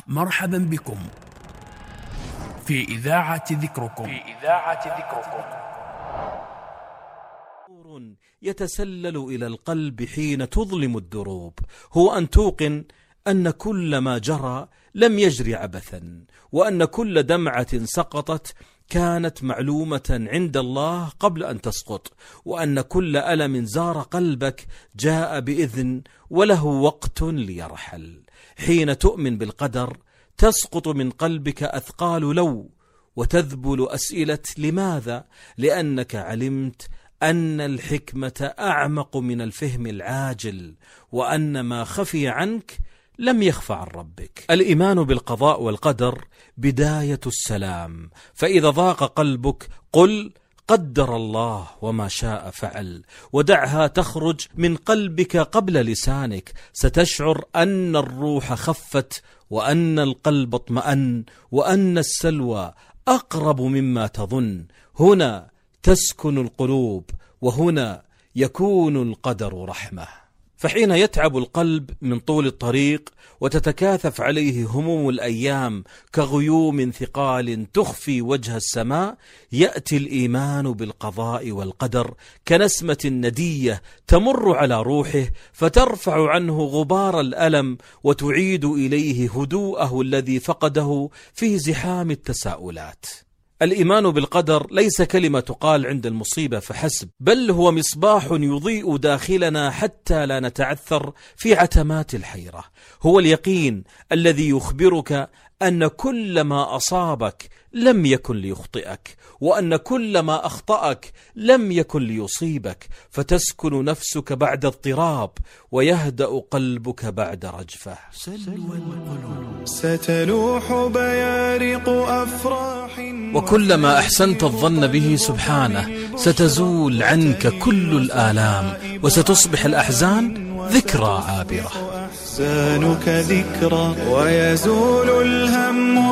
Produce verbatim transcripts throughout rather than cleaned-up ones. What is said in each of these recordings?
مرحبا بكم في إذاعة ذكركم في إذاعة ذكركم. يتسلل إلى القلب حين تظلم الدروب هو أن توقن أن كل ما جرى لم يجري عبثا، وأن كل دمعة سقطت كانت معلومة عند الله قبل أن تسقط، وأن كل ألم زار قلبك جاء بإذن وله وقت ليرحل. حين تؤمن بالقدر تسقط من قلبك أثقال لو، وتذبل أسئلة لماذا، لأنك علمت أن الحكمة أعمق من الفهم العاجل، وأن ما خفي عنك لم يخفى عن ربك. الإيمان بالقضاء والقدر بداية السلام، فإذا ضاق قلبك قل قدر الله وما شاء فعل، ودعها تخرج من قلبك قبل لسانك، ستشعر أن الروح خفت، وأن القلب اطمأن، وأن السلوى أقرب مما تظن. هنا تسكن القلوب، وهنا يكون القدر رحمة. فحين يتعب القلب من طول الطريق وتتكاثف عليه هموم الأيام كغيوم ثقال تخفي وجه السماء، يأتي الإيمان بالقضاء والقدر كنسمة ندية تمر على روحه، فترفع عنه غبار الألم وتعيد إليه هدوءه الذي فقده في زحام التساؤلات. الإيمان بالقدر ليس كلمة تقال عند المصيبة فحسب، بل هو مصباح يضيء داخلنا حتى لا نتعثر في عتمات الحيرة. هو اليقين الذي يخبرك أن كل ما أصابك لم يكن ليخطئك، وأن كل ما أخطأك لم يكن ليصيبك، فتسكن نفسك بعد اضطراب، ويهدأ قلبك بعد رجفة. سلوى القلوب ستلوح بيارق أفراح، وكلما أحسنت الظن به سبحانه ستزول عنك كل الآلام، وستصبح الأحزان ذكرى عابرة. أحزانك ذكرى ويزول الهم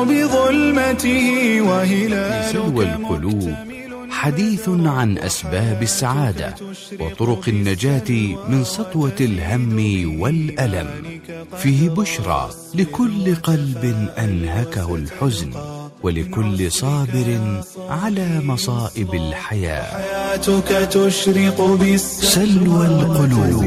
بظلمته، وهلالك سلوى القلوب حديث عن أسباب السعادة وطرق النجاة من سطوة الهم والألم، فيه بشرى لكل قلب أنهكه الحزن، ولكل صابر على مصائب الحياة. حياتك تشرق سلوى القلوب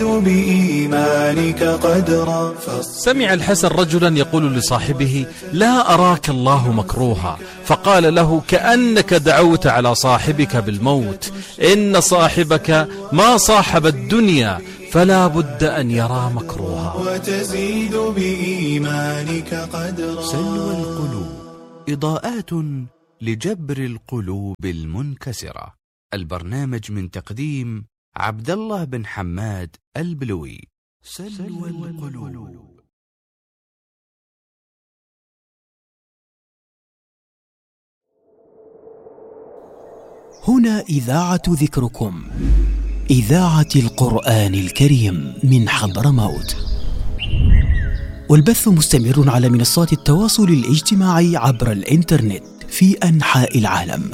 بإيمانك قدرا. سمع الحسن رجلا يقول لصاحبه: لا أراك الله مكروها، فقال له: كأنك دعوت على صاحبك بالموت، إن صاحبك ما صاحب الدنيا، فلا بد أن يرى مكروها. وتزيد بإيمانك قدرا. سلوى القلوب إضاءات لجبر القلوب المنكسرة. البرنامج من تقديم عبد الله بن حماد البلوي. سلوى القلوب. هنا إذاعة ذكركم، إذاعة القرآن الكريم من حضرموت، والبث مستمر على منصات التواصل الاجتماعي عبر الإنترنت في أنحاء العالم.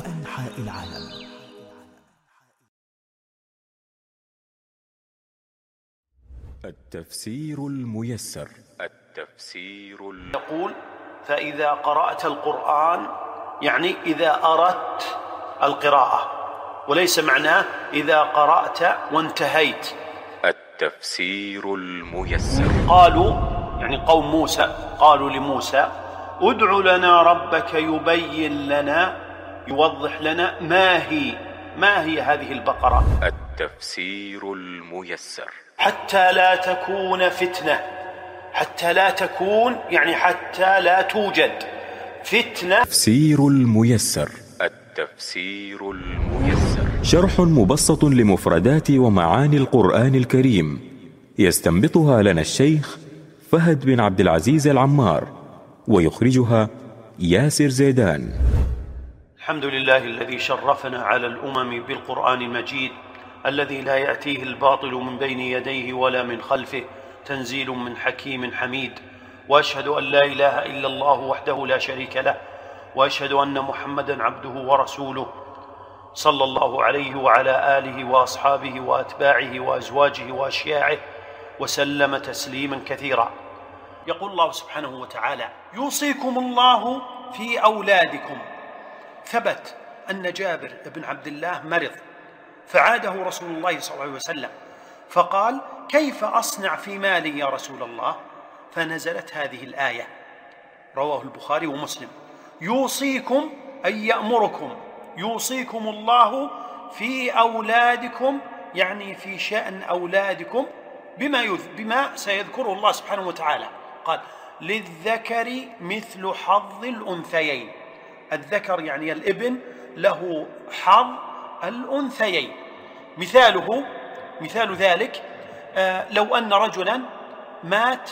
التفسير الميسر. التفسير ال... يقول: فإذا قرأت القرآن، يعني إذا أردت القراءة، وليس معناه إذا قرأت وانتهيت. التفسير الميسر. قالوا يعني قوم موسى قالوا لموسى: ادع لنا ربك يبين لنا يوضح لنا ما هي ما هي هذه البقرة. التفسير الميسر. حتى لا تكون فتنة، حتى لا تكون يعني حتى لا توجد فتنة. تفسير الميسر. التفسير الميسر شرح مبسط لمفردات ومعاني القرآن الكريم، يستنبطها لنا الشيخ فهد بن عبد العزيز العمار، ويخرجها ياسر زيدان. الحمد لله الذي شرفنا على الأمم بالقرآن المجيد، الذي لا يأتيه الباطل من بين يديه ولا من خلفه، تنزيل من حكيم حميد. وأشهد أن لا إله إلا الله وحده لا شريك له، وأشهد أن محمدًا عبده ورسوله، صلى الله عليه وعلى آله وأصحابه وأتباعه وأزواجه وأشياعه، وسلم تسليما كثيرا. يقول الله سبحانه وتعالى: يوصيكم الله في أولادكم. ثبت أن جابر بن عبد الله مرض، فعاده رسول الله صلى الله عليه وسلم فقال: كيف أصنع في مالي يا رسول الله؟ فنزلت هذه الآية، رواه البخاري ومسلم: يوصيكم أي يأمركم، يوصيكم الله في أولادكم، يعني في شأن أولادكم، بما, يذ... بما سيذكره الله سبحانه وتعالى. قال: للذكر مثل حظ الأنثيين. الذكر يعني الابن له حظ الأنثيين. مثاله مثال ذلك آه لو أن رجلا مات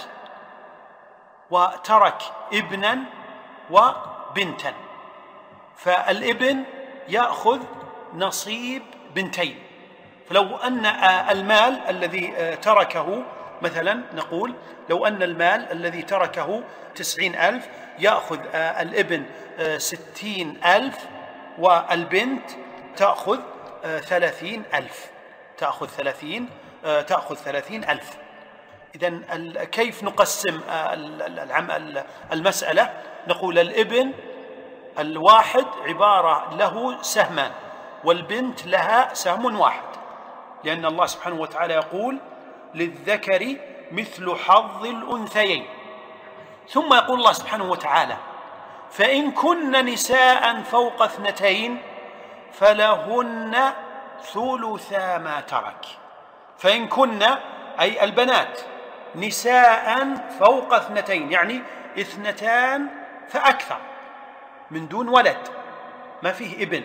وترك ابنا وبنتا، فالابن يأخذ نصيب بنتين. فلو أن المال الذي تركه، مثلا نقول لو أن المال الذي تركه تسعين ألف، يأخذ الابن ستين ألف والبنت تأخذ ثلاثين ألف تأخذ ثلاثين تأخذ ثلاثين ألف. إذن كيف نقسم المسألة؟ نقول الابن الواحد عبارة له سهمان، والبنت لها سهم واحد، لأن الله سبحانه وتعالى يقول: للذكر مثل حظ الأنثيين. ثم يقول الله سبحانه وتعالى: فإن كن نساء فوق اثنتين فلهن ثلثا ما ترك. فإن كن أي البنات نساء فوق اثنتين، يعني اثنتان فأكثر من دون ولد، ما فيه ابن،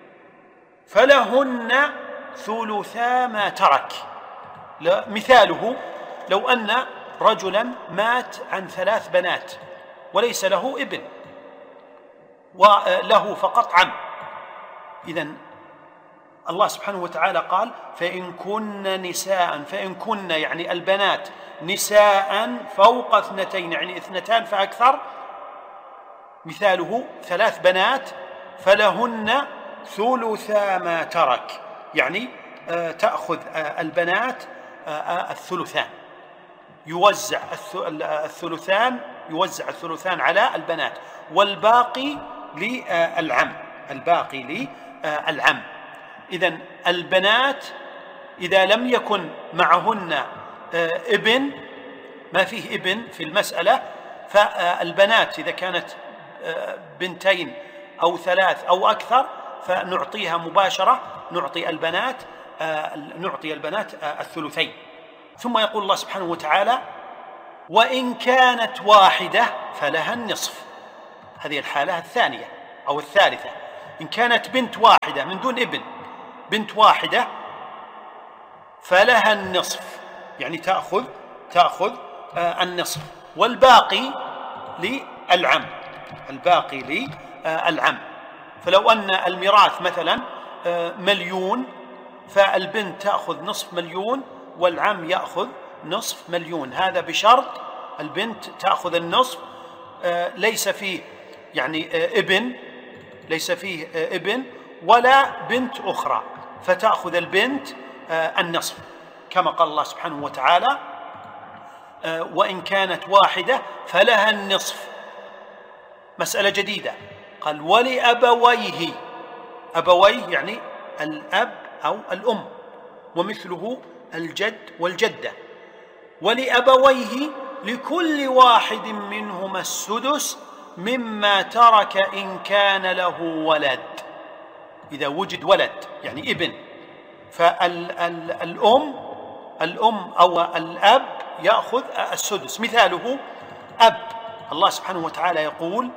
فلهن ثلثا ما ترك. مثاله لو أن رجلا مات عن ثلاث بنات وليس له ابن وله فقط عم، إذن الله سبحانه وتعالى قال: فإن كن نساء، فإن كن يعني البنات نساء فوق اثنتين، يعني اثنتان فأكثر. مثاله ثلاث بنات فلهن ثلثا ما ترك، يعني تأخذ البنات الثلثان، يوزع الثلثان يوزع الثلثان على البنات، والباقي للعم الباقي للعم. إذن البنات إذا لم يكن معهن ابن، ما فيه ابن في المسألة، فالبنات إذا كانت بنتين أو ثلاث أو أكثر فنعطيها مباشرة، نعطي البنات نعطي البنات الثلثين. ثم يقول الله سبحانه وتعالى: وإن كانت واحدة فلها النصف. هذه الحالة الثانية أو الثالثة. إن كانت بنت واحدة من دون ابن، بنت واحدة فلها النصف، يعني تأخذ تأخذ النصف، والباقي للعم الباقي للعم. فلو أن الميراث مثلا مليون، فالبنت تأخذ نصف مليون والعم يأخذ نصف مليون. هذا بشرط البنت تأخذ النصف، ليس فيه يعني ابن ليس فيه ابن ولا بنت أخرى، فتأخذ البنت النصف، كما قال الله سبحانه وتعالى: وإن كانت واحدة فلها النصف. مسألة جديدة، قال: ولأبويه. أبويه يعني الأب أو الأم، ومثله الجد والجدة. ولأبويه لكل واحد منهما السدس مما ترك إن كان له ولد. إذا وجد ولد يعني ابن، فالأم الأم أو الأب يأخذ السدس. مثاله أب، الله سبحانه وتعالى يقول: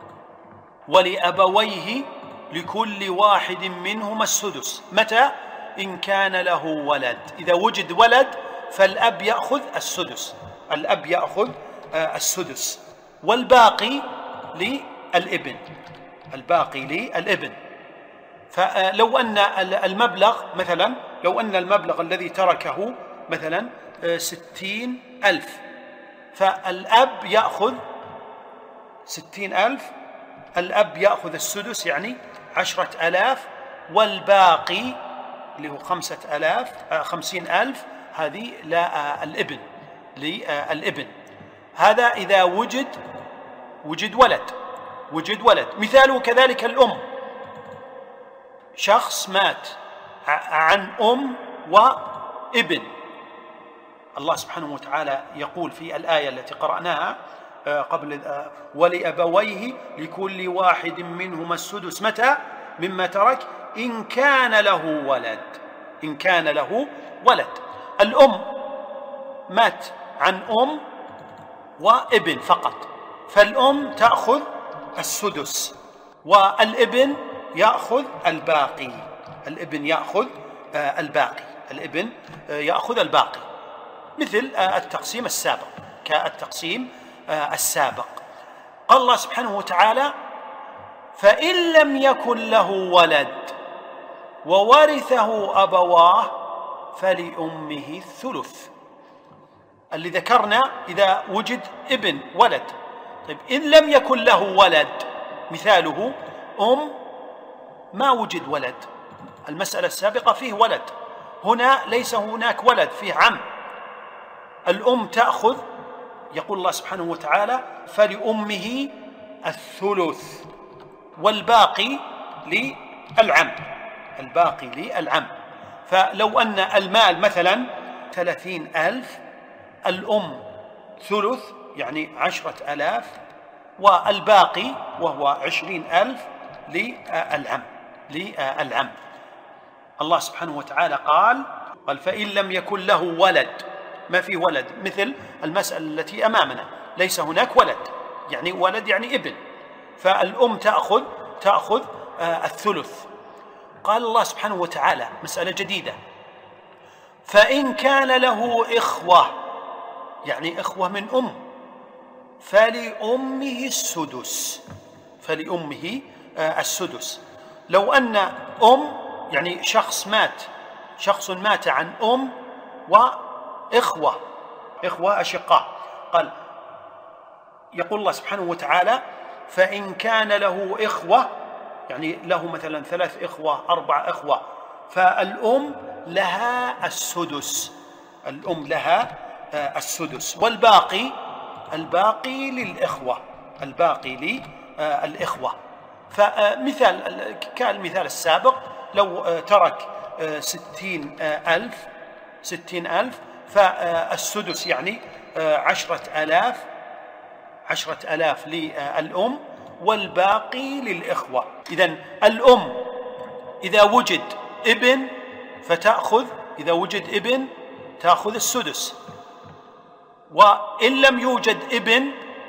ولأبويه لكل واحد منهما السدس. متى؟ إن كان له ولد. إذا وجد ولد فالأب يأخذ السدس الأب يأخذ السدس، والباقي للابن الباقي للابن. فلو أن المبلغ مثلا لو أن المبلغ الذي تركه مثلا ستين ألف، فالأب يأخذ ستين ألف الأب يأخذ السدس يعني عشرة ألاف، والباقي اللي هو خمسة ألاف خمسين ألف هذه لا الابن للابن. هذا إذا وجد وجد ولد وجد ولد. مثاله كذلك الأم، شخص مات عن أم وابن، الله سبحانه وتعالى يقول في الآية التي قرأناها قبل: ولأبويه لكل واحد منهما السدس متى مما ترك إن كان له ولد. إن كان له ولد. الأم مات عن أم وابن فقط، فالأم تأخذ السدس والابن يأخذ الباقي. الابن يأخذ الباقي الابن يأخذ الباقي مثل التقسيم السابق كالتقسيم السابق. قال الله سبحانه وتعالى: فإن لم يكن له ولد وورثه أبواه فلأمه الثلث. اللي ذكرنا إذا وجد ابن ولد. طيب إن لم يكن له ولد، مثاله أم ما وجد ولد، المسألة السابقة فيه ولد، هنا ليس هناك ولد، فيه عم. الأم تأخذ، يقول الله سبحانه وتعالى: فلأمه الثلث والباقي للعم. الباقي للعم. فلو أن المال مثلا ثلاثين ألف، الأم ثلث يعني عشرة ألاف، والباقي وهو عشرين ألف للعم للعم. الله سبحانه وتعالى قال قال فإن لم يكن له ولد، ما في ولد، مثل المسألة التي أمامنا ليس هناك ولد، يعني ولد يعني ابن، فالأم تأخذ تأخذ الثلث. قال الله سبحانه وتعالى مسألة جديدة: فإن كان له إخوة، يعني إخوة من أم، فلأمه السدس. فلأمه السدس. لو أن أم يعني شخص مات شخص مات عن أم وإخوة إخوة أشقاء، قال يقول الله سبحانه وتعالى: فإن كان له إخوة، يعني له مثلا ثلاث إخوة أربع إخوة، فالأم لها السدس. الأم لها السدس والباقي الباقي للإخوة الباقي للإخوة. فمثال كالمثال السابق، لو ترك ستين ألف ستين ألف فالسدس يعني عشرة ألاف عشرة ألاف للأم والباقي للإخوة. إذن الأم إذا وجد ابن فتأخذ إذا وجد ابن تأخذ السدس، وإن لم يوجد ابن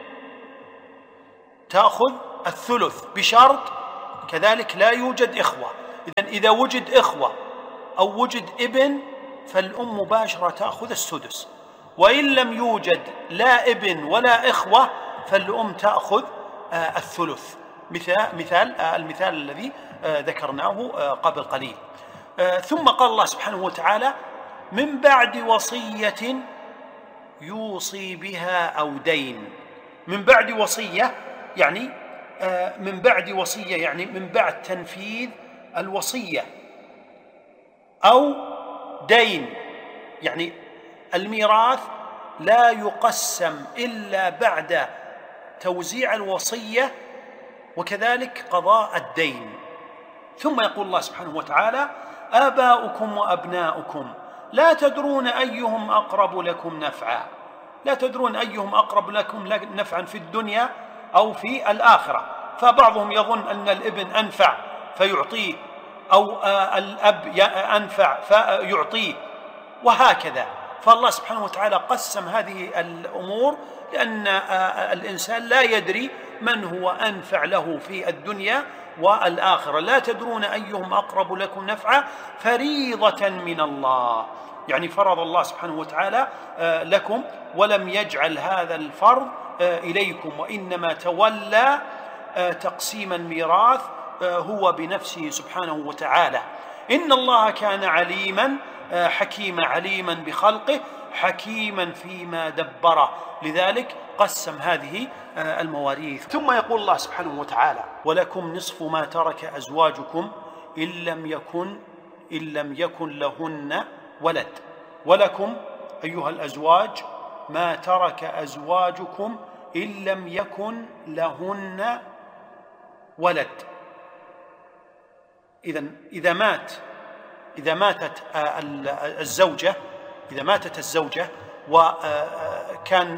تأخذ الثلث بشرط كذلك لا يوجد إخوة. إذن إذا وجد إخوة أو وجد ابن فالأم مباشرة تأخذ السدس، وإن لم يوجد لا ابن ولا إخوة فالأم تأخذ الثلث، مثال مثال المثال الذي ذكرناه قبل قليل. ثم قال الله سبحانه وتعالى: من بعد وصية يوصي بها أو دين. من بعد وصية يعني من بعد وصية يعني من بعد تنفيذ الوصية، أو دين يعني الميراث لا يقسم إلا بعد توزيع الوصية وكذلك قضاء الدين. ثم يقول الله سبحانه وتعالى: آباؤكم وأبناؤكم لا تدرون أيهم أقرب لكم نفعا. لا تدرون أيهم أقرب لكم نفعا في الدنيا أو في الآخرة. فبعضهم يظن أن الابن أنفع فيعطيه، أو الأب أنفع فيعطيه، وهكذا. فالله سبحانه وتعالى قسم هذه الأمور لأن الإنسان لا يدري من هو أنفع له في الدنيا والآخرة. لا تدرون أيهم أقرب لكم نفعا فريضة من الله، يعني فرض الله سبحانه وتعالى لكم ولم يجعل هذا الفرض إليكم، وإنما تولى تقسيم الميراث هو بنفسه سبحانه وتعالى. إن الله كان عليما حكيما، عليما بخلقه حكيما فيما دبره، لذلك قسم هذه المواريث. ثم يقول الله سبحانه وتعالى: ولكم نصف ما ترك أزواجكم إن لم يكن إن لم يكن لهن ولد. ولكم أيها الأزواج ما ترك أزواجكم إن لم يكن لهن ولد. إذن إذا مات إذا ماتت الزوجة إذا ماتت الزوجة وكان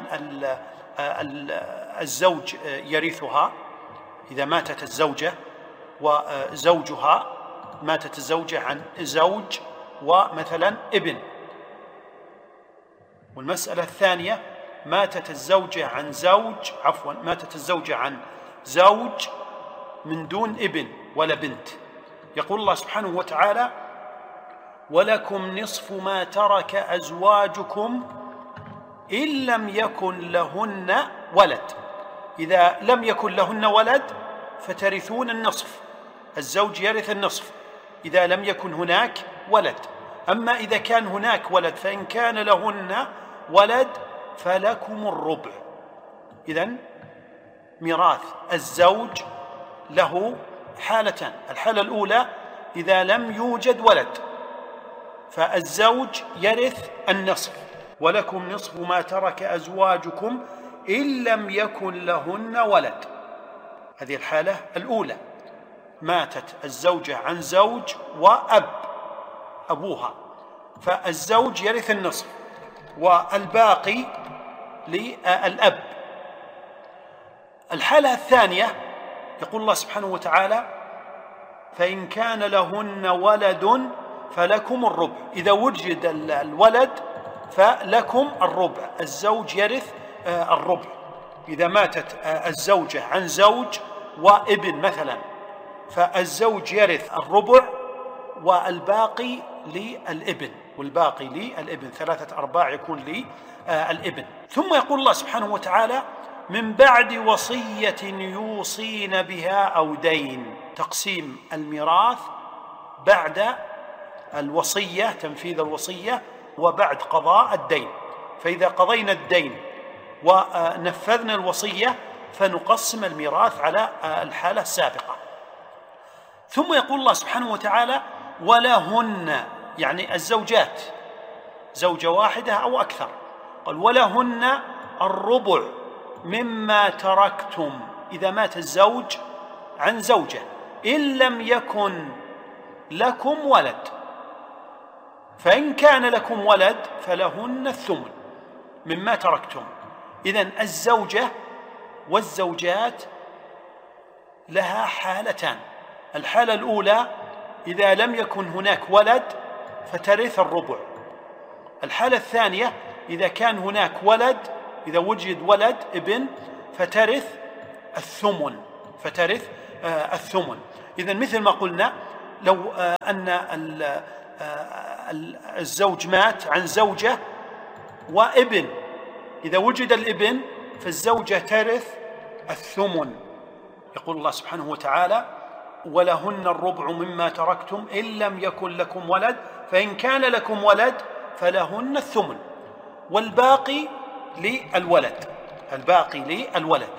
الزوج يرثها، إذا ماتت الزوجة وزوجها، ماتت الزوجة عن زوج ومثلا ابن. والمسألة الثانية ماتت الزوجة عن زوج عفوا ماتت الزوجة عن زوج من دون ابن ولا بنت. يقول الله سبحانه وتعالى: ولكم نصف ما ترك أزواجكم إن لم يكن لهن ولد. إذا لم يكن لهن ولد فترثون النصف، الزوج يرث النصف إذا لم يكن هناك ولد. أما إذا كان هناك ولد فإن كان لهن ولد فلكم الربع. إذن ميراث الزوج له حالتان: الحالة الأولى إذا لم يوجد ولد فالزوج يرث النصف، ولكم نصف ما ترك أزواجكم إن لم يكن لهن ولد. هذه الحالة الأولى، ماتت الزوجة عن زوج وأب أبوها، فالزوج يرث النصف والباقي للأب. الحالة الثانية يقول الله سبحانه وتعالى: فإن كان لهن ولد فلكم الربع. إذا وجد الولد فلكم الربع، الزوج يرث الربع. إذا ماتت الزوجة عن زوج وابن مثلا فالزوج يرث الربع والباقي للابن والباقي للابن ثلاثة أرباع يكون للابن. ثم يقول الله سبحانه وتعالى: من بعد وصية يوصين بها أو دين. تقسيم الميراث بعد الوصية، تنفيذ الوصية، وبعد قضاء الدين. فإذا قضينا الدين ونفذنا الوصية فنقسم الميراث على الحالة السابقة. ثم يقول الله سبحانه وتعالى: ولهن، يعني الزوجات، زوجة واحدة أو أكثر، قال: ولهن الربع مما تركتم. إذا مات الزوج عن زوجة إن لم يكن لكم ولد، فإن كان لكم ولد فلهن الثمن مما تركتم. إذن الزوجة والزوجات لها حالتان: الحالة الأولى إذا لم يكن هناك ولد فترث الربع. الحالة الثانية إذا كان هناك ولد، إذا وجد ولد ابن فترث الثمن فترث آه الثمن. إذن مثل ما قلنا، لو آه أن آه الزوج مات عن زوجة وابن، إذا وجد الابن فالزوجة ترث الثمن. يقول الله سبحانه وتعالى: ولهن الربع مما تركتم إن لم يكن لكم ولد، فإن كان لكم ولد فلهن الثمن والباقي للولد الباقي للولد.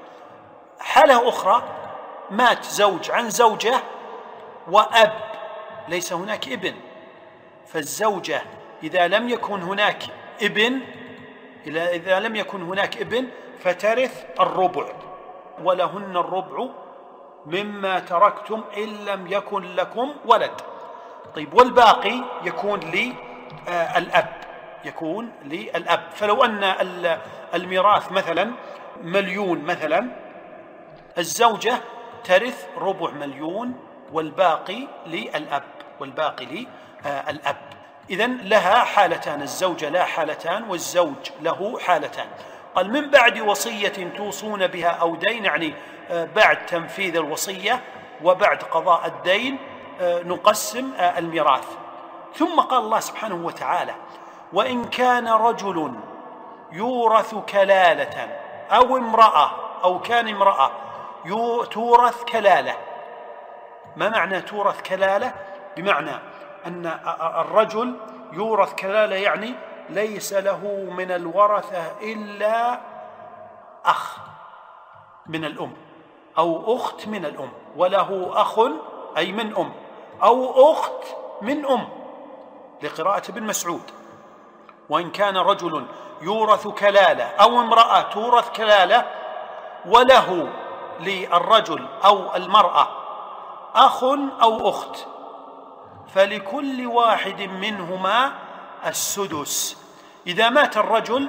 حالة أخرى، مات زوج عن زوجة وأب، ليس هناك ابن، فالزوجة إذا لم يكن هناك ابن إذا لم يكن هناك ابن فترث الربع، ولهن الربع مما تركتم إن لم يكن لكم ولد. طيب، والباقي يكون للأب يكون للأب. فلو أن الميراث مثلا مليون مثلا، الزوجة ترث ربع مليون والباقي للأب والباقي للأب. إذن لها حالتان، الزوجة لها حالتان والزوج له حالتان. قال: من بعد وصية توصون بها أو دين، يعني بعد تنفيذ الوصية وبعد قضاء الدين نقسم الميراث. ثم قال الله سبحانه وتعالى: وإن كان رجل يورث كلالة أو امرأة أو كان امرأة تورث كلالة. ما معنى تورث كلالة؟ بمعنى أن الرجل يورث كلالة، يعني ليس له من الورثة إلا أخ من الأم أو أخت من الأم، وله أخ أي من أم أو أخت من أم، لقراءة ابن مسعود. وإن كان رجل يورث كلالة أو امرأة تورث كلالة وله للرجل أو المرأة أخ أو أخت، فلكل واحد منهما السدس. إذا مات الرجل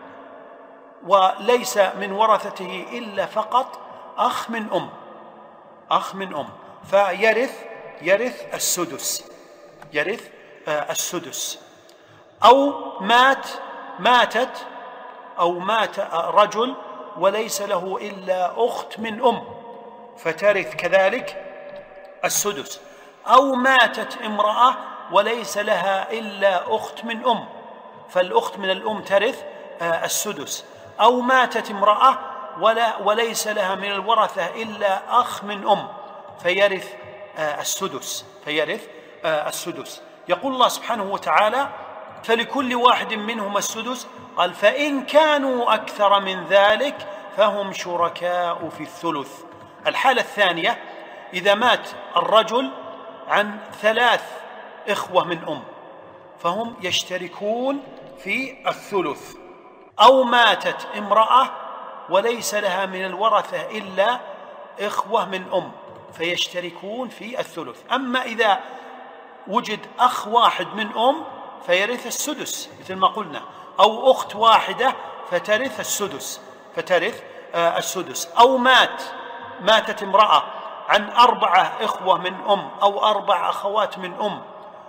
وليس من ورثته إلا فقط أخ من أم أخ من أم فيرث يرث السدس يرث السدس. أو مات ماتت أو مات رجل وليس له إلا أخت من أم فترث كذلك السدس. أو ماتت امرأة وليس لها إلا أخت من أم فالأخت من الأم ترث السدس. أو ماتت امرأة ولا وليس لها من الورثة إلا أخ من أم فيرث السدس فيرث السدس. يقول الله سبحانه وتعالى: فلكل واحد منهما السدس. قال: فإن كانوا أكثر من ذلك فهم شركاء في الثلث. الحالة الثانية: إذا مات الرجل عن ثلاث إخوة من أم فهم يشتركون في الثلث. أو ماتت امرأة وليس لها من الورثة إلا إخوة من أم فيشتركون في الثلث. أما إذا وجد أخ واحد من أم فيرث السدس مثل ما قلنا، أو أخت واحدة فترث السدس فترث آه السدس. أو مات ماتت امرأة عن أربعة إخوة من أم أو أربع أخوات من أم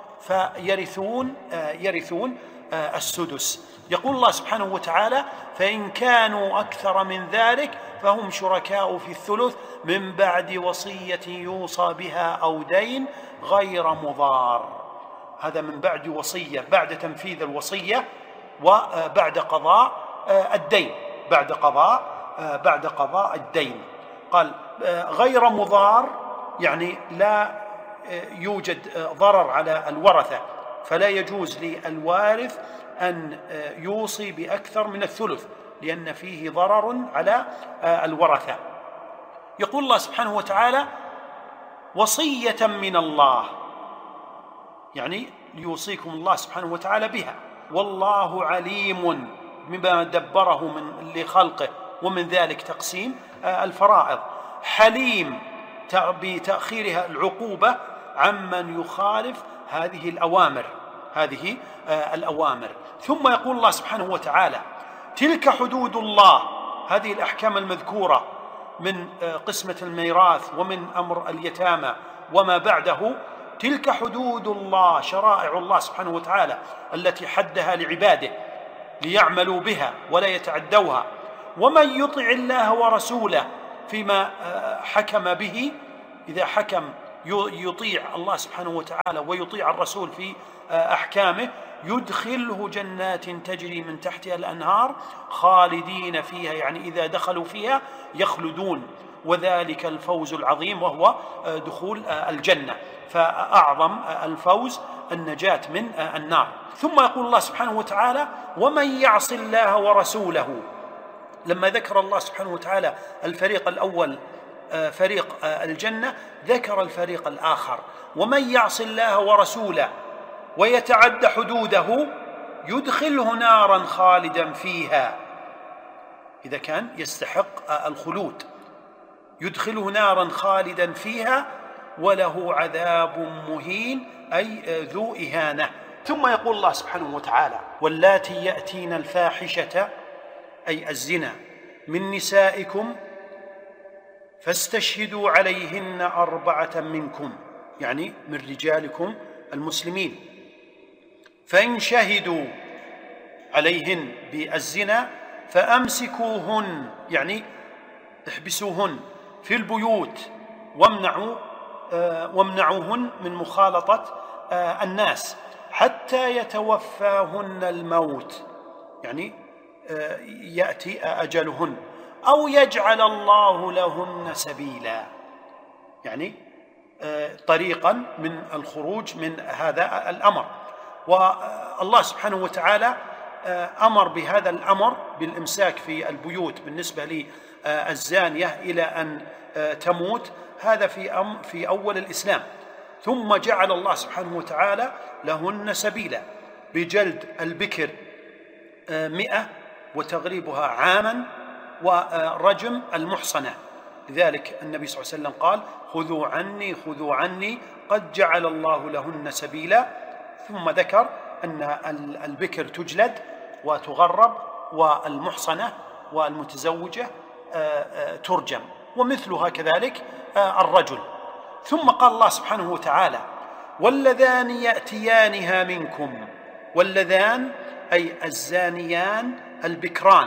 فيرثون آه يرثون آه السدس. يقول الله سبحانه وتعالى: فإن كانوا أكثر من ذلك فهم شركاء في الثلث من بعد وصية يوصى بها أو دين غير مضار. هذا من بعد وصية، بعد تنفيذ الوصية وبعد قضاء الدين بعد قضاء بعد قضاء الدين. قال: غير مضار يعني لا يوجد ضرر على الورثة، فلا يجوز للوارث أن يوصي بأكثر من الثلث لأن فيه ضرر على الورثة. يقول الله سبحانه وتعالى: وصية من الله، يعني ليوصيكم الله سبحانه وتعالى بها، والله عليم بما دبره من لخلقه ومن ذلك تقسيم الفرائض، حليم بتأخيرها العقوبة عمن يخالف هذه الأوامر هذه الأوامر. ثم يقول الله سبحانه وتعالى: تلك حدود الله. هذه الأحكام المذكورة من قسمة الميراث ومن أمر اليتامى وما بعده، تلك حدود الله، شرائع الله سبحانه وتعالى التي حدها لعباده ليعملوا بها ولا يتعدوها. ومن يطع الله ورسوله فيما حكم به، إذا حكم يطيع الله سبحانه وتعالى ويطيع الرسول في أحكامه، يدخله جنات تجري من تحتها الأنهار خالدين فيها، يعني إذا دخلوا فيها يخلدون، وذلك الفوز العظيم وهو دخول الجنة. فأعظم الفوز النجاة من النار. ثم يقول الله سبحانه وتعالى: ومن يعص الله ورسوله. لما ذكر الله سبحانه وتعالى الفريق الأول فريق الجنة، ذكر الفريق الآخر: ومن يعص الله ورسوله ويتعد حدوده يدخله نارا خالدا فيها، إذا كان يستحق الخلود، يدخله نارا خالدا فيها وله عذاب مهين، أي ذو إهانة. ثم يقول الله سبحانه وتعالى: واللاتي يأتين الفاحشة أي الزنا من نسائكم فاستشهدوا عليهن أربعة منكم، يعني من رجالكم المسلمين، فإن شهدوا عليهن بالزنا فأمسكوهن، يعني احبسوهن في البيوت وامنعوا آه وامنعوهن من مخالطة آه الناس حتى يتوفاهن الموت، يعني آه يأتي أجلهن، أو يجعل الله لهن سبيلا، يعني آه طريقا من الخروج من هذا الأمر. والله سبحانه وتعالى أمر بهذا الأمر بالإمساك في البيوت بالنسبة للزانية إلى أن تموت، هذا في في أول الإسلام. ثم جعل الله سبحانه وتعالى لهن سبيلا بجلد البكر مئة وتغريبها عاما، ورجم المحصنة. لذلك النبي صلى الله عليه وسلم قال: خذوا عني خذوا عني قد جعل الله لهن سبيلا. ثم ذكر أن البكر تجلد وتغرب، والمحصنة والمتزوجة ترجم، ومثلها كذلك الرجل. ثم قال الله سبحانه وتعالى: واللذان يأتيانها منكم. واللذان أي الزانيان البكران.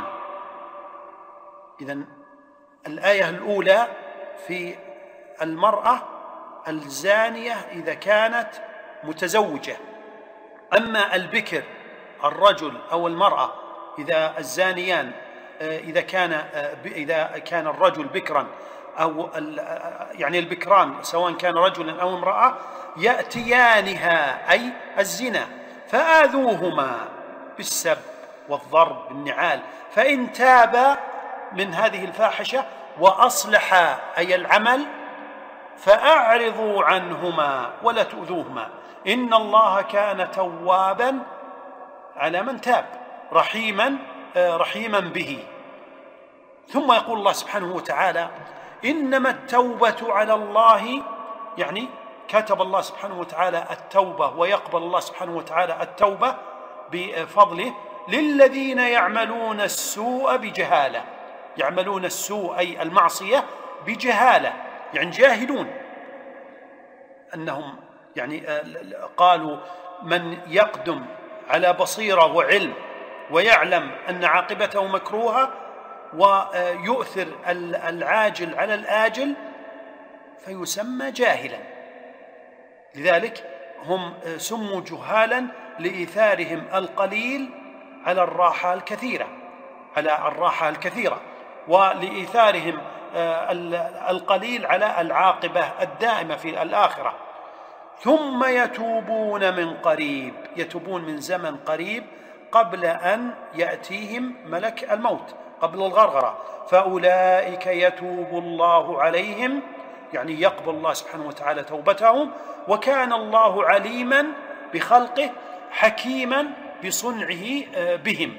إذن الآية الأولى في المرأة الزانية إذا كانت متزوجة، أما البكر الرجل أو المرأة إذا الزانيان إذا كان إذا كان الرجل بكرا أو يعني البكران سواء كان رجلا أو امرأة يأتيانها أي الزنا فآذوهما بالسب والضرب بالنعال، فإن تابا من هذه الفاحشة وأصلحا أي العمل فأعرضوا عنهما ولا تؤذوهما إن الله كان توابا على من تاب رحيما رحيما به. ثم يقول الله سبحانه وتعالى: إنما التوبة على الله، يعني كتب الله سبحانه وتعالى التوبة ويقبل الله سبحانه وتعالى التوبة بفضله للذين يعملون السوء بجهالة. يعملون السوء أي المعصية بجهالة، يعني جاهلون أنهم يعني قالوا من يقدم على بصيرة وعلم ويعلم أن عاقبته مكروهة ويؤثر العاجل على الآجل فيسمى جاهلا. لذلك هم سموا جهالا لإيثارهم القليل على الراحة الكثيرة على الراحة الكثيرة ولإيثارهم القليل على العاقبة الدائمة في الآخرة. ثم يتوبون من قريب، يتوبون من زمن قريب قبل أن يأتيهم ملك الموت، قبل الغرغرة، فأولئك يتوب الله عليهم، يعني يقبل الله سبحانه وتعالى توبتهم، وكان الله عليما بخلقه حكيما بصنعه بهم.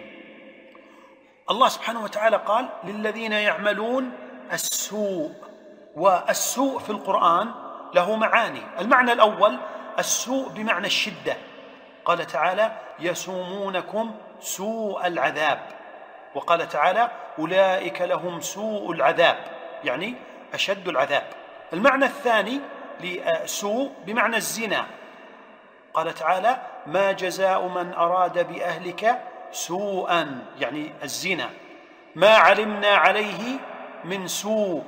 الله سبحانه وتعالى قال: للذين يعملون السوء. والسوء في القرآن له معاني. المعنى الأول السوء بمعنى الشدة، قال تعالى: يسومونكم سوء العذاب، وقال تعالى: أولئك لهم سوء العذاب، يعني أشد العذاب. المعنى الثاني لسوء بمعنى الزنا، قال تعالى: ما جزاء من أراد بأهلك سوءا، يعني الزنا، ما علمنا عليه من سوء،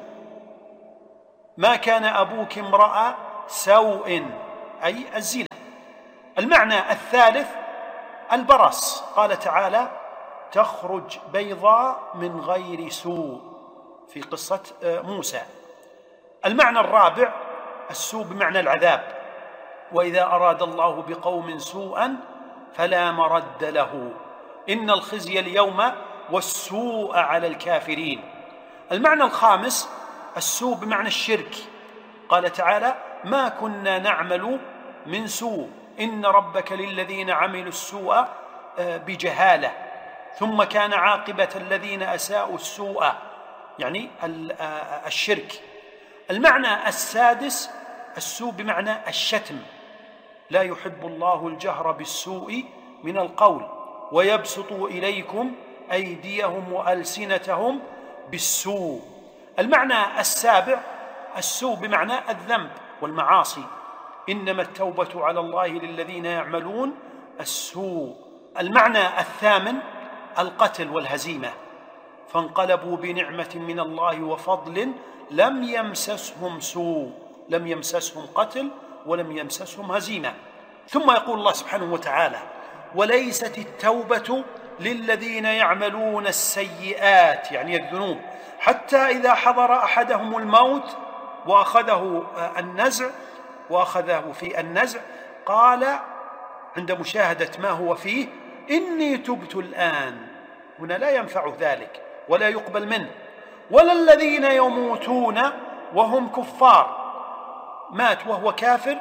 ما كان أبوك امرأ سوء، أي الزنا. المعنى الثالث البرص، قال تعالى: تخرج بيضاء من غير سوء في قصة موسى. المعنى الرابع السوء بمعنى العذاب، وإذا أراد الله بقوم سوءا فلا مرد له إن الخزي اليوم والسوء على الكافرين. المعنى الخامس السوء بمعنى الشرك، قال تعالى: ما كنا نعمل من سوء إن ربك للذين عملوا السوء بجهالة ثم كان عاقبة الذين أساءوا السوء، يعني الشرك. المعنى السادس السوء بمعنى الشتم، لا يحب الله الجهر بالسوء من القول ويبسط إليكم أيديهم وألسنتهم بالسوء. المعنى السابع السوء بمعنى الذنب والمعاصي، إنما التوبة على الله للذين يعملون السوء. المعنى الثامن القتل والهزيمة، فانقلبوا بنعمة من الله وفضل لم يمسسهم سوء، لم يمسسهم قتل ولم يمسسهم هزيمة. ثم يقول الله سبحانه وتعالى: وليست التوبة للذين يعملون السيئات، يعني الذنوب، حتى إذا حضر أحدهم الموت وأخذه النزع وأخذه في النزع قال عند مشاهدة ما هو فيه: إني تبت الآن. هنا لا ينفع ذلك ولا يقبل منه. ولا الذين يموتون وهم كفار، مات وهو كافر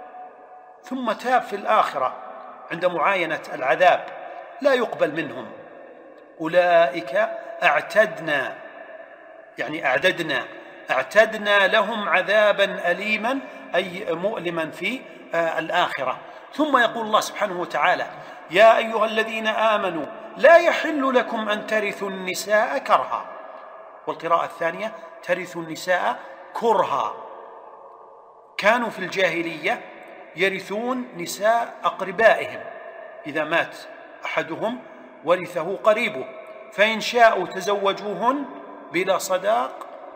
ثم تاب في الآخرة عند معاينة العذاب، لا يقبل منهم أولئك اعتدنا يعني أعددنا اعتدنا لهم عذابا أليما أي مؤلما في الآخرة. ثم يقول الله سبحانه وتعالى: يا أيها الذين آمنوا لا يحل لكم أن ترثوا النساء كرها، والقراءة الثانية ترثوا النساء كرها. كانوا في الجاهلية يرثون نساء أقربائهم، إذا مات أحدهم ورثه قريبه، فإن شاءوا تزوجوهن بلا صداق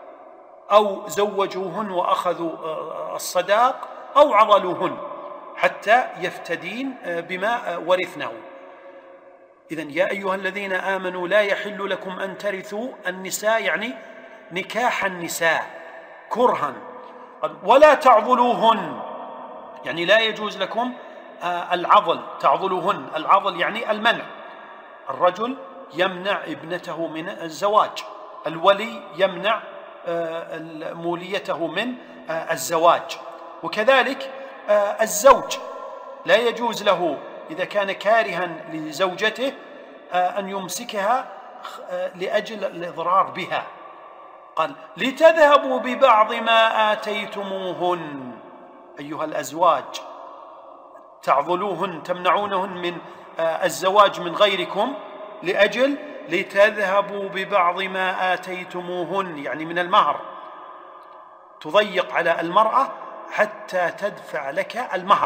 أو زوجوهن وأخذوا الصداق أو عضلوهن حتى يفتدين بما ورثنه. إذن يا أيها الذين آمنوا لا يحل لكم أن ترثوا النساء يعني نكاح النساء كرها، ولا تعضلوهن يعني لا يجوز لكم العضل، تعضلوهن العضل يعني المنع. الرجل يمنع ابنته من الزواج، الولي يمنع موليته من الزواج، وكذلك الزوج لا يجوز له إذا كان كارها لزوجته أن يمسكها لأجل الإضرار بها. قال: لتذهبوا ببعض ما آتيتموهن، أيها الأزواج تعضلوهن تمنعونهن من الزواج من غيركم لأجل لتذهبوا ببعض ما آتيتموهن يعني من المهر، تضيق على المرأة حتى تدفع لك المهر،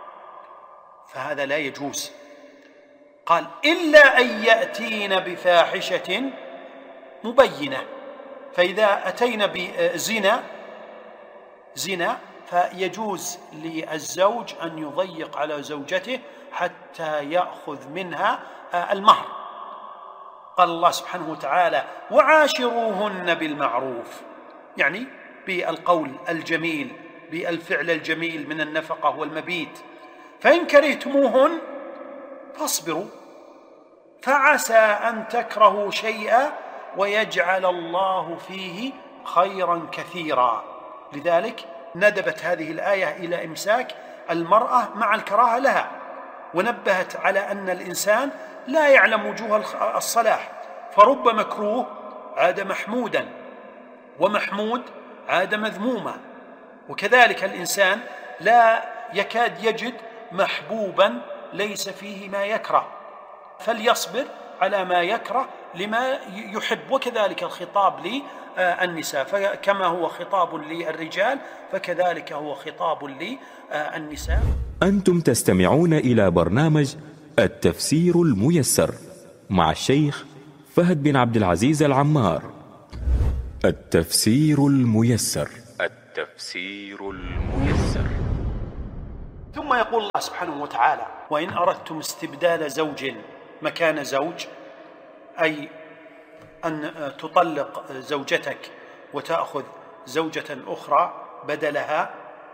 فهذا لا يجوز. قال: إلا أن يأتين بفاحشة مبينة، فإذا أتينا بزنا زنا فيجوز للزوج أن يضيق على زوجته حتى يأخذ منها المهر. قال الله سبحانه وتعالى: وعاشروهن بالمعروف، يعني بالقول الجميل، بالفعل الجميل من النفقة والمبيت. فإن كرهتموهن فاصبروا، فعسى أن تكرهوا شيئا ويجعل الله فيه خيرا كثيرا. لذلك ندبت هذه الآية إلى إمساك المرأة مع الكراهة لها، ونبهت على أن الإنسان لا يعلم وجوه الصلاح، فرب مكروه عاد محمودا، ومحمود عاد مذموما. وكذلك الإنسان لا يكاد يجد محبوبا ليس فيه ما يكره، فليصبر على ما يكره لما يحب. وكذلك الخطاب للنساء، فكما هو خطاب للرجال فكذلك هو خطاب للنساء. أنتم تستمعون إلى برنامج التفسير الميسر مع الشيخ فهد بن عبد العزيز العمار. التفسير الميسر. التفسير الميسر. ثم يقول الله سبحانه وتعالى: وإن أردتم استبدال زوج مكان زوج، أي أن تطلق زوجتك وتأخذ زوجة أخرى بدلها،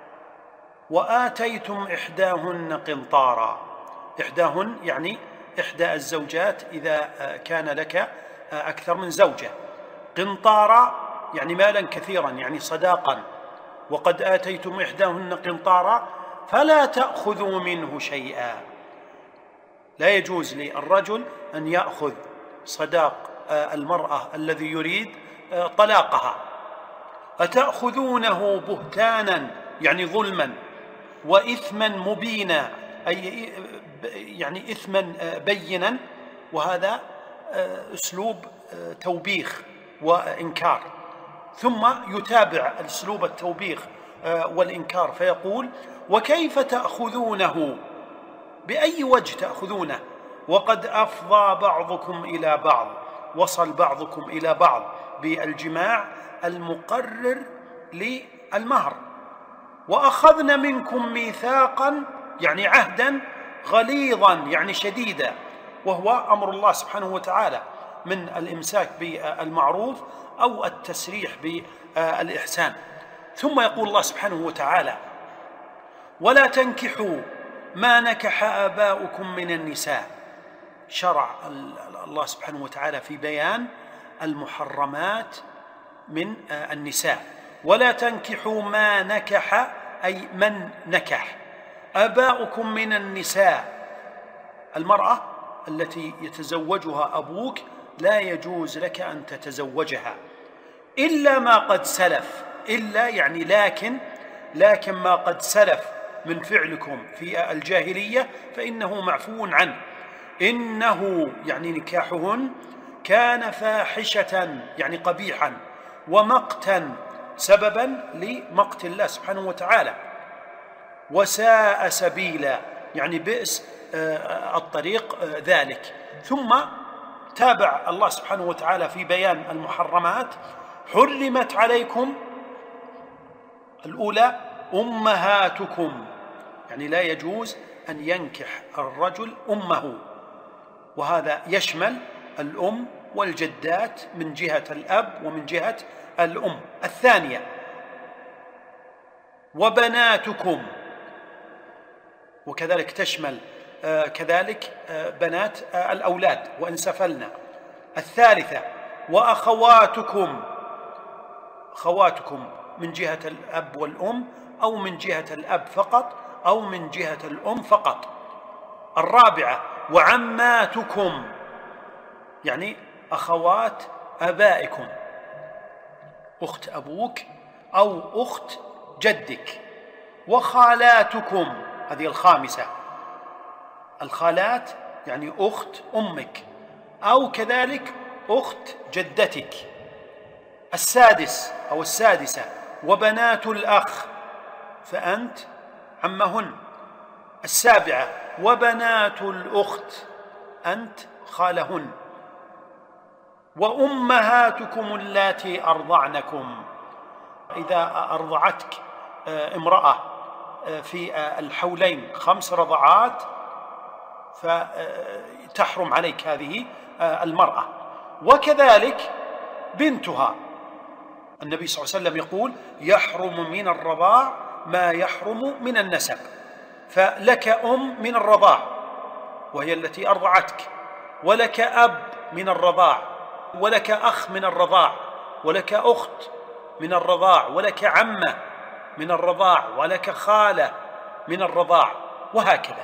وآتيتم إحداهن قنطارا، إحداهن يعني إحدى الزوجات إذا كان لك أكثر من زوجة، قنطارا يعني مالا كثيرا يعني صداقا، وقد آتيتم إحداهن قنطارا فلا تأخذوا منه شيئا. لا يجوز للرجل أن يأخذ صداق المرأة الذي يريد طلاقها. أتأخذونه بهتانا يعني ظلما، وإثما مبينا أي يعني إثما بينا، وهذا أسلوب توبيخ وإنكار. ثم يتابع أسلوب التوبيخ والإنكار فيقول: وكيف تأخذونه، بأي وجه تأخذونه، وقد أفضى بعضكم إلى بعض، وصل بعضكم إلى بعض بالجماع المقرر للمهر، وأخذن منكم ميثاقا يعني عهدا غليظا يعني شديدا، وهو أمر الله سبحانه وتعالى من الإمساك بالمعروف أو التسريح بالإحسان. ثم يقول الله سبحانه وتعالى: ولا تنكحوا ما نكح آباؤكم من النساء. شرع الله سبحانه وتعالى في بيان المحرمات من النساء. ولا تنكحوا ما نكح أي من نكح آباؤكم من النساء، المرأة التي يتزوجها أبوك لا يجوز لك أن تتزوجها إلا ما قد سلف. إلا يعني لكن لكن ما قد سلف من فعلكم في الجاهلية فإنه معفو عنه. إنه يعني نكاحهن كان فاحشة يعني قبيحا، ومقتا سببا لمقت الله سبحانه وتعالى، وساء سبيلا يعني بئس الطريق ذلك. ثم تابع الله سبحانه وتعالى في بيان المحرمات: حرمت عليكم الأولى أمهاتكم، يعني لا يجوز أن ينكح الرجل أمه، وهذا يشمل الأم والجدات من جهة الأب ومن جهة الأم. الثانية وبناتكم، وكذلك تشمل آه كذلك آه بنات آه الأولاد وإن سفلنا. الثالثة وأخواتكم، أخواتكم من جهة الأب والأم أو من جهة الأب فقط أو من جهة الأم فقط. الرابعة وعماتكم، يعني أخوات آبائكم، أخت أبوك أو أخت جدك. وخالاتكم، هذه الخامسة، الخالات يعني أخت أمك أو كذلك أخت جدتك. السادس أو السادسة وبنات الأخ فأنت عمهن. السابعة وبنات الأخت أنت خالهن. وأمهاتكم اللاتي أرضعنكم، إذا أرضعتك امرأة في الحولين خمس رضعات فتحرم عليك هذه المرأة. وكذلك بنتها، النبي صلى الله عليه وسلم يقول: يحرم من الرضاع ما يحرم من النسب. فلك أم من الرضاع وهي التي أرضعتك، ولك أب من الرضاع، ولك أخ من الرضاع، ولك أخت من الرضاع، ولك عمة من الرضاع، ولك خالة من الرضاع، وهكذا.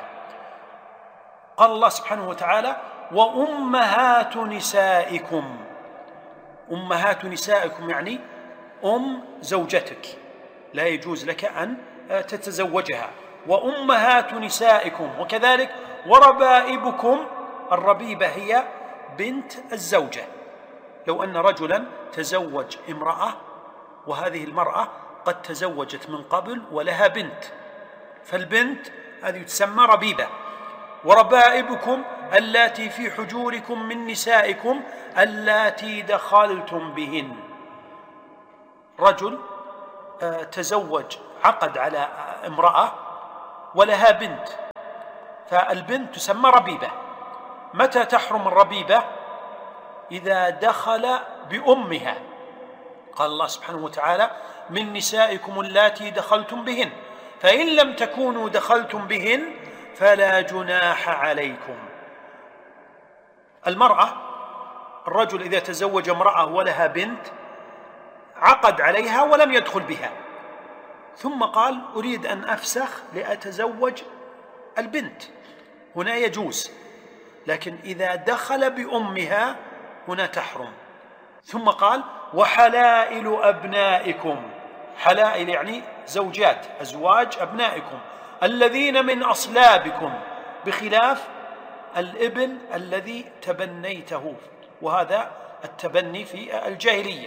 قال الله سبحانه وتعالى: وأمهات نسائكم. أمهات نسائكم يعني أم زوجتك، لا يجوز لك أن تتزوجها. وأمهات نسائكم، وكذلك وربائبكم. الربيبة هي بنت الزوجة. لو أن رجلا تزوج امرأة وهذه المرأة قد تزوجت من قبل ولها بنت، فالبنت هذه تسمى ربيبة. وربائبكم اللاتي في حجوركم من نسائكم اللاتي دخلتم بهن. رجل تزوج عقد على امرأة ولها بنت، فالبنت تسمى ربيبة. متى تحرم الربيبة؟ إذا دخل بأمها. قال الله سبحانه وتعالى: من نسائكم اللاتي دخلتم بهن، فإن لم تكونوا دخلتم بهن فلا جناح عليكم. المرأة، الرجل إذا تزوج امرأة ولها بنت عقد عليها ولم يدخل بها، ثم قال: أريد أن أفسخ لأتزوج البنت، هنا يجوز. لكن إذا دخل بأمها هنا تحرم. ثم قال: وحلائل أبنائكم. حلائل يعني زوجات، أزواج أبنائكم الذين من أصلابكم، بخلاف الابن الذي تبنيته، وهذا التبني في الجاهلية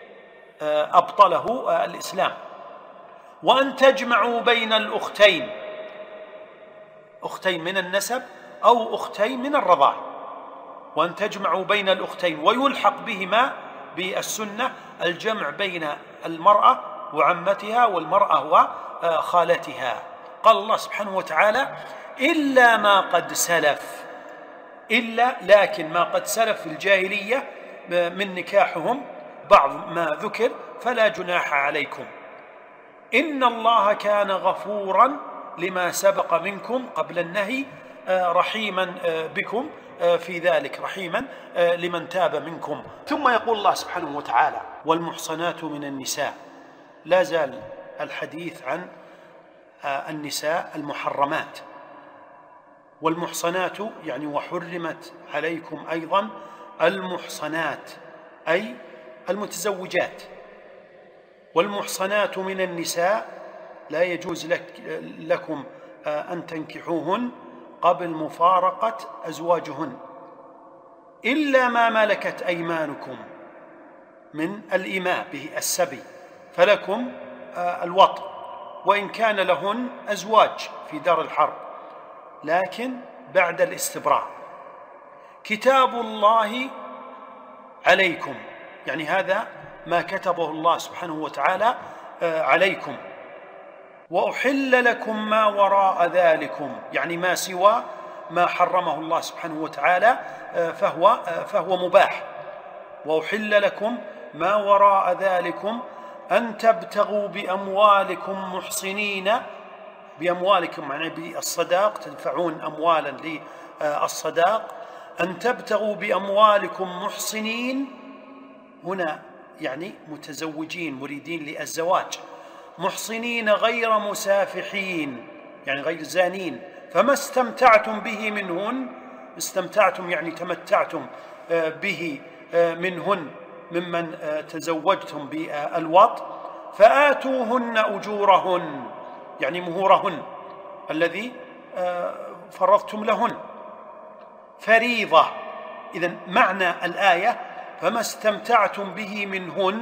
أبطله الإسلام. وأن تجمعوا بين الأختين، أختين من النسب أو أختين من الرضاع. وأن تجمعوا بين الأختين، ويلحق بهما بالسنة الجمع بين المرأة وعمتها والمرأة وخالتها. قال الله سبحانه وتعالى: إلا ما قد سلف. إلا لكن ما قد سلف في الجاهلية من نكاحهم بعض ما ذكر فلا جناح عليكم. إن الله كان غفورا لما سبق منكم قبل النهي، رحيما بكم في ذلك، رحيما لمن تاب منكم. ثم يقول الله سبحانه وتعالى: والمحصنات من النساء. لا زال الحديث عن النساء المحرمات. والمحصنات يعني وحرمت عليكم أيضا المحصنات أي المتزوجات، والمحصنات من النساء لا يجوز لك لكم أن تنكحوهن قبل مفارقة أزواجهن إلا ما ملكت أيمانكم من الإماء به السبي، فلكم الوطء وإن كان لهن أزواج في دار الحرب، لكن بعد الاستبراء. كتاب الله عليكم، يعني هذا ما كتبه الله سبحانه وتعالى عليكم. وأحل لكم ما وراء ذلكم، يعني ما سوى ما حرمه الله سبحانه وتعالى فهو فهو مباح. وأحل لكم ما وراء ذلكم أن تبتغوا بأموالكم محصنين، بأموالكم يعني بالصداق، تدفعون أموالا للصداق، أن تبتغوا بأموالكم محصنين، هنا يعني متزوجين مريدين للزواج، محصنين غير مسافحين يعني غير زانين، فما استمتعتم به منهن، استمتعتم يعني تمتعتم به منهن ممن تزوجتم بالوطء، فآتوهن أجورهن يعني مهورهن الذي فرضتم لهن فريضة. إذن معنى الآية فما استمتعتم به منهن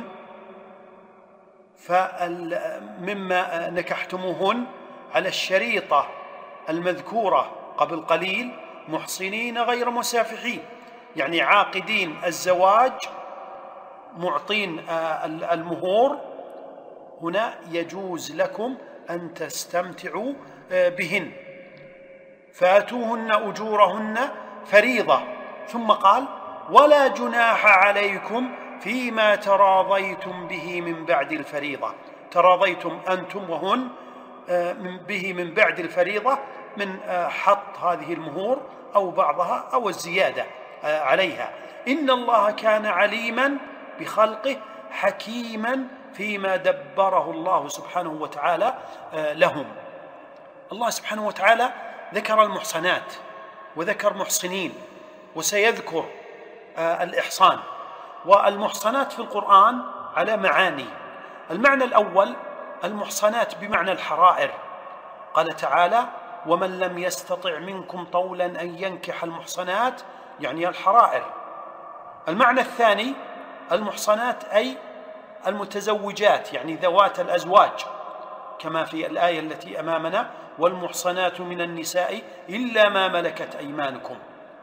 فمما نكحتموهن على الشريطة المذكورة قبل قليل، محصنين غير مسافحين، يعني عاقدين الزواج معطين المهور، هنا يجوز لكم أن تستمتعوا بهن. فآتوهن أجورهن فريضة، ثم قال ولا جناح عليكم فيما تراضيتم به من بعد الفريضة. تراضيتم أنتم وهن به من بعد الفريضة، من حط هذه المهور أو بعضها أو الزيادة عليها. إن الله كان عليما بخلقه حكيما فيما دبره الله سبحانه وتعالى لهم. الله سبحانه وتعالى ذكر المحصنات وذكر محصنين، وسيذكر الإحصان. والمحصنات في القرآن على معاني. المعنى الأول المحصنات بمعنى الحرائر، قال تعالى ومن لم يستطع منكم طولا أن ينكح المحصنات يعني الحرائر. المعنى الثاني المحصنات أي المتزوجات يعني ذوات الأزواج، كما في الآية التي أمامنا والمحصنات من النساء إلا ما ملكت أيمانكم.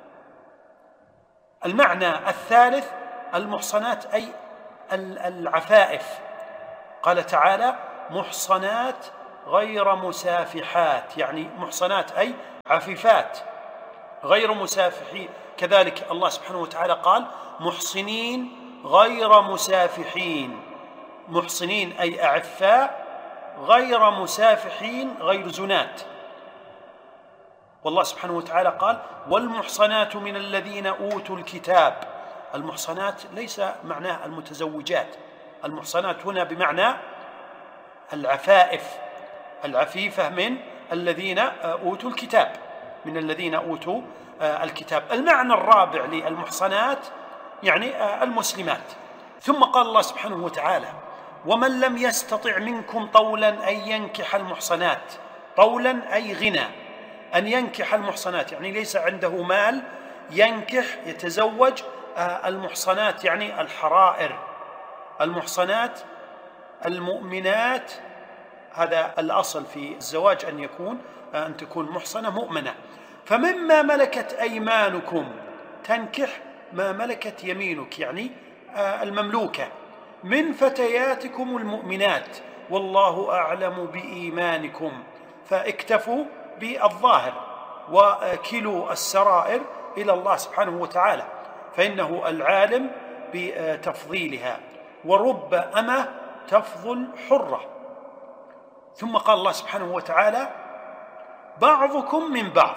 المعنى الثالث المحصنات أي العفائف، قال تعالى محصنات غير مسافحات، يعني محصنات أي عفيفات غير مسافحين. كذلك الله سبحانه وتعالى قال محصنين غير مسافحين، محصنين أي أعفاء غير مسافحين غير زنات. والله سبحانه وتعالى قال والمحصنات من الذين أوتوا الكتاب. المحصنات ليس معناه المتزوجات، المحصنات هنا بمعنى العفائف، العفيفة من الذين أوتوا الكتاب، من الذين أوتوا الكتاب. المعنى الرابع للمحصنات يعني المسلمات. ثم قال الله سبحانه وتعالى ومن لم يستطع منكم طولا أن ينكح المحصنات، طولا أي غنى، أن ينكح المحصنات يعني ليس عنده مال ينكح يتزوج المحصنات يعني الحرائر، المحصنات المؤمنات. هذا الأصل في الزواج أن يكون أن تكون محصنة مؤمنة. فمما ملكت أيمانكم، تنكح ما ملكت يمينك يعني المملوكة من فتياتكم المؤمنات، والله أعلم بإيمانكم. فاكتفوا بالظاهر وكلوا السرائر إلى الله سبحانه وتعالى، فإنه العالم بتفضيلها. ورب أمة تفضل حرة. ثم قال الله سبحانه وتعالى بعضكم من بعض،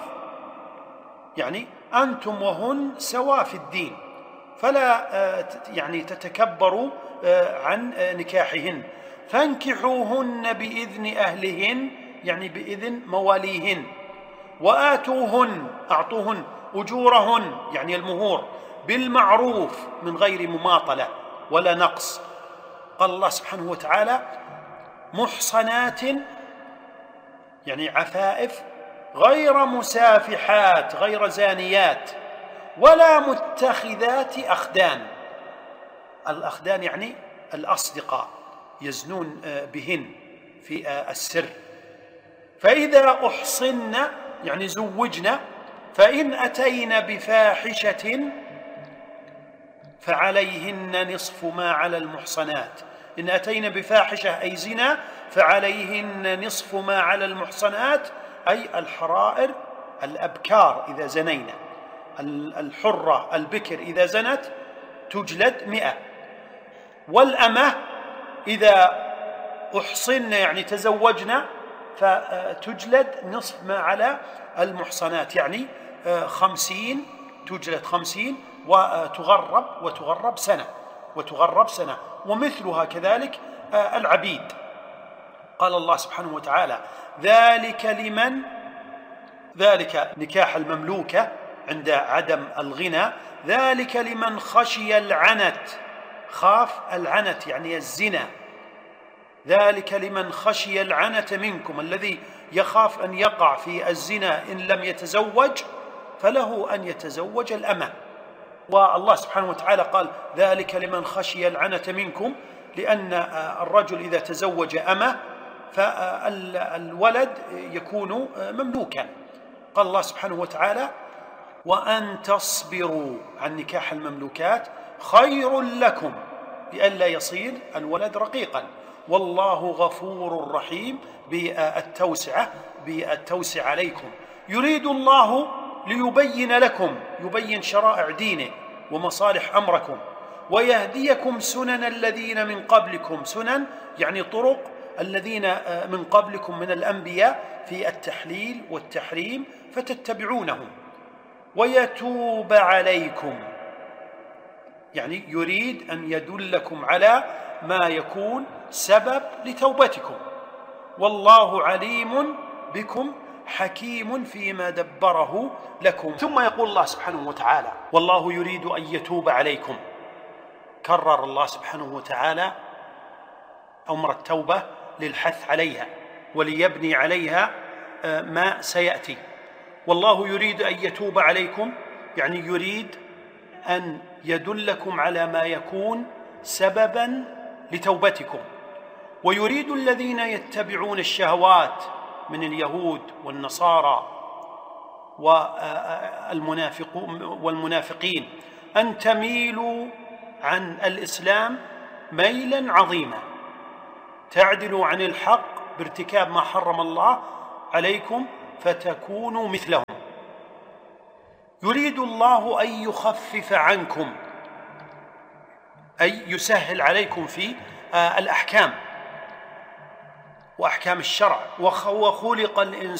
يعني أنتم وهن سواء في الدين، فلا يعني تتكبروا عن نكاحهن. فانكحوهن بإذن أهلهن يعني بإذن مواليهن، وآتوهن أعطوهن أجورهن يعني المهور بالمعروف من غير مماطلة ولا نقص. قال الله سبحانه وتعالى محصنات يعني عفائف غير مسافحات غير زانيات ولا متخذات أخدان. الأخدان يعني الأصدقاء يزنون بهن في السر. فإذا أحصن يعني زوجنا فإن أتين بفاحشة فعليهن نصف ما على المحصنات. إن أتين بفاحشة أي زنا فعليهن نصف ما على المحصنات أي الحرائر الأبكار إذا زنينا. الحرة البكر إذا زنت تجلد مئة، والأمة إذا أحصن يعني تزوجنا فتجلد نصف ما على المحصنات، يعني خمسين تجلد خمسين وتغرب وتغرب سنة وتغرب سنة ومثلها كذلك العبيد. قال الله سبحانه وتعالى ذلك لمن ذلك نكاح المملوكة عند عدم الغنى، ذلك لمن خشي العنت، خاف العنت يعني الزنا، ذلك لمن خشي العنت منكم، الذي يخاف أن يقع في الزنا إن لم يتزوج فله أن يتزوج الأمة. والله سبحانه وتعالى قال ذلك لمن خشي العنت منكم، لأن الرجل إذا تزوج أمة فالولد يكون مملوكا. قال الله سبحانه وتعالى وأن تصبروا عن نكاح المملوكات خير لكم لئلا يصير الولد رقيقا، والله غفور رحيم بالتوسعة بالتوسع عليكم. يريد الله ليبين لكم، يبين شرائع دينه ومصالح أمركم، ويهديكم سنن الذين من قبلكم، سنن يعني طرق الذين من قبلكم من الأنبياء في التحليل والتحريم فتتبعونهم، ويتوب عليكم يعني يريد أن يدلكم على ما يكون سبب لتوبتكم، والله عليم بكم حكيم فيما دبره لكم. ثم يقول الله سبحانه وتعالى والله يريد أن يتوب عليكم. كرر الله سبحانه وتعالى أمر التوبة للحث عليها وليبني عليها ما سيأتي. والله يريد أن يتوب عليكم يعني يريد أن يدلكم على ما يكون سببا لتوبتكم. ويريد الذين يتبعون الشهوات من اليهود والنصارى والمنافقين أن تميلوا عن الإسلام ميلا عظيما، تعدلوا عن الحق بارتكاب ما حرم الله عليكم فتكونوا مثلهم. يريد الله أن يخفف عنكم أي يسهل عليكم في الأحكام وأحكام الشرع. وخلق الإنسان